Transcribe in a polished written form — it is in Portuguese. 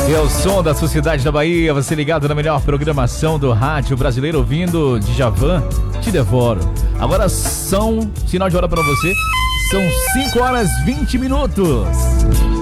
É o som da Sociedade da Bahia, você ligado na melhor programação do rádio brasileiro, ouvindo Djavan, Te Devoro. Agora são, sinal de hora para você, são 5 horas 20 minutos.